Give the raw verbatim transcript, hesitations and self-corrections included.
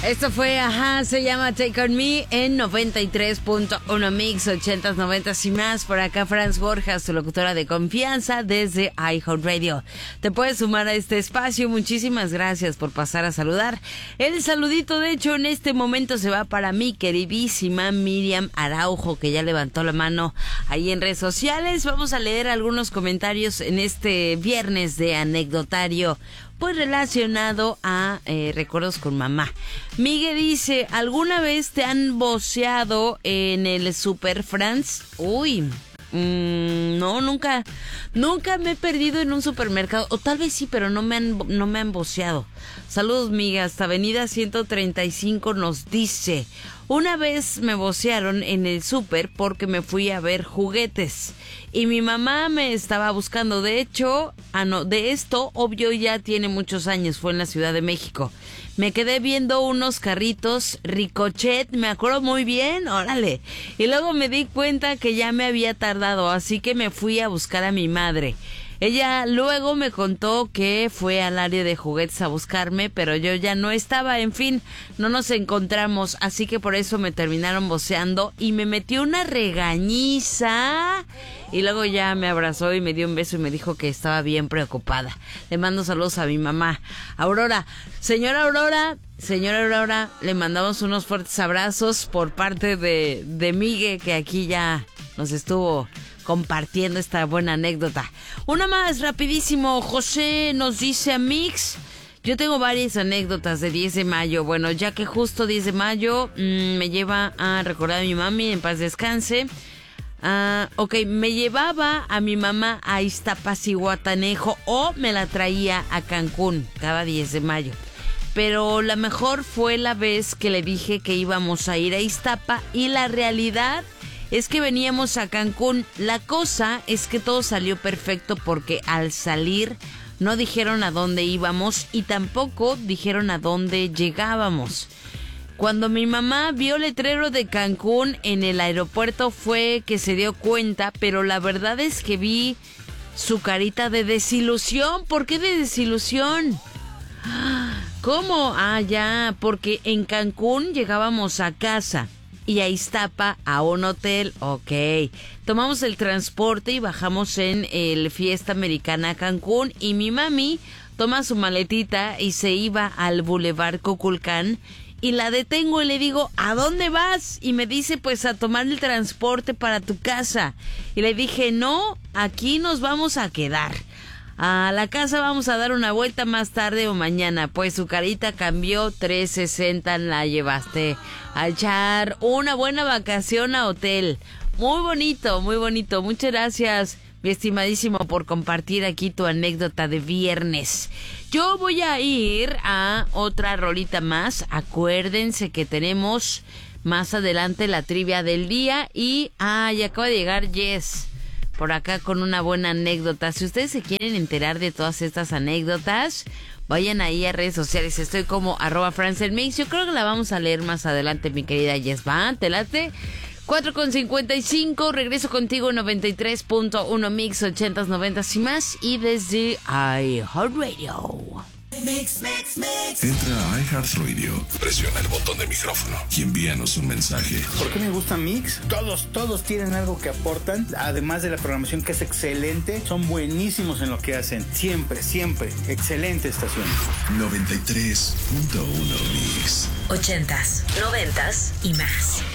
Esto fue, ajá, se llama Take On Me en noventa y tres punto uno Mix, ochentas, noventas y más. Por acá Franz Borjas, tu locutora de confianza desde iHeartRadio. Te puedes sumar a este espacio. Muchísimas gracias por pasar a saludar. El saludito, de hecho, en este momento se va para mi queridísima Miriam Araujo, que ya levantó la mano ahí en redes sociales. Vamos a leer algunos comentarios en este viernes de anecdotario, pues relacionado a eh, recuerdos con mamá. Miguel dice, ¿alguna vez te han voceado en el Super Franz? Uy, mmm, no, nunca, nunca me he perdido en un supermercado, o tal vez sí, pero no me han, no me han voceado. Saludos, Miguel, hasta Avenida ciento treinta y cinco nos dice, una vez me vocearon en el súper porque me fui a ver juguetes y mi mamá me estaba buscando. De hecho, ah, no, de esto, obvio, ya tiene muchos años, fue en la Ciudad de México. Me quedé viendo unos carritos Ricochet, me acuerdo muy bien, órale. Y luego me di cuenta que ya me había tardado, así que me fui a buscar a mi madre. Ella luego me contó que fue al área de juguetes a buscarme, pero yo ya no estaba, en fin, no nos encontramos, así que por eso me terminaron voceando y me metió una regañiza y luego ya me abrazó y me dio un beso y me dijo que estaba bien preocupada. Le mando saludos a mi mamá, Aurora. Señora Aurora, señora Aurora, le mandamos unos fuertes abrazos por parte de, de Miguel, que aquí ya nos estuvo compartiendo esta buena anécdota. Una más, rapidísimo. José nos dice a Mix, yo tengo varias anécdotas de diez de mayo. Bueno, ya que justo diez de mayo mmm, me lleva a recordar a mi mami, en paz descanse. Ah, ok, me llevaba a mi mamá a Iztapacihuatanejo o me la traía a Cancún cada diez de mayo. Pero la mejor fue la vez que le dije que íbamos a ir a Iztapa y la realidad es que veníamos a Cancún. La cosa es que todo salió perfecto porque al salir no dijeron a dónde íbamos y tampoco dijeron a dónde llegábamos. Cuando mi mamá vio el letrero de Cancún en el aeropuerto fue que se dio cuenta, pero la verdad es que vi su carita de desilusión. ¿Por qué de desilusión? ¿Cómo? Ah, ya, porque en Cancún llegábamos a casa y a Iztapa a un hotel. Ok, tomamos el transporte y bajamos en el Fiesta Americana Cancún y mi mami toma su maletita y se iba al Boulevard Cuculcán y la detengo y le digo, ¿a dónde vas? Y me dice, pues a tomar el transporte para tu casa. Y le dije, no, aquí nos vamos a quedar. A la casa vamos a dar una vuelta más tarde o mañana. Pues su carita cambió trescientos sesenta, la llevaste a echar una buena vacación a hotel. Muy bonito, muy bonito. Muchas gracias, mi estimadísimo, por compartir aquí tu anécdota de viernes. Yo voy a ir a otra rolita más. Acuérdense que tenemos más adelante la trivia del día y ah, ya acaba de llegar Jess por acá con una buena anécdota. Si ustedes se quieren enterar de todas estas anécdotas, vayan ahí a redes sociales. Estoy como arroba francelmix. Yo creo que la vamos a leer más adelante, mi querida Jess. ¿Va? ¿Te late? cuatro con cincuenta y cinco. Regreso contigo en noventa y tres punto uno Mix, ochentas, noventas y más. Y desde iHeartRadio. Mix, mix, mix. Entra a iHeartRadio, presiona el botón de micrófono y envíanos un mensaje. ¿Por qué me gusta Mix? Todos, todos tienen algo que aportan. Además de la programación que es excelente, son buenísimos en lo que hacen. Siempre, siempre. Excelente estación. noventa y tres punto uno Mix. Ochentas, noventas y más.